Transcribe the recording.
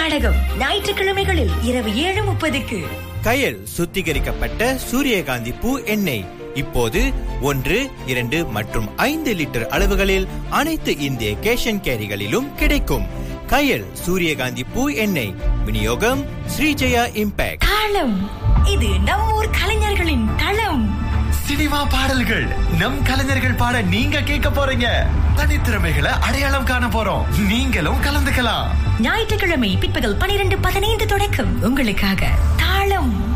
நாடகம் ஞாயிற்றுக்கிழமைகளில் இரவு 7:30க்கு. கயல் சுத்திகரிக்கப்பட்ட சூரியகாந்தி பூ எண்ணெய் இப்போது 1, 2 மற்றும் 5 லிட்டர் அளவுகளில் அனைத்து இந்திய கேஷ் அண்ட் கேரிகளிலும் கிடைக்கும். கயல் சூரியகாந்தி பூ எண்ணெய். விநியோகம் ஸ்ரீஜயா இம்பாக்ட். தாளம், இது நம் ஊர் கலைஞர்களின் தளம். சினிமா பாடல்கள் நம் கலைஞர்கள் பாட நீங்க கேட்க போறீங்க. தனித்திறமைகளை அடையாளம் காண போறோம். நீங்களும் கலந்துக்கலாம். ஞாயிற்றுக்கிழமை பிற்பகல் 12:15 தொடக்கம் உங்களுக்காக தாளம்.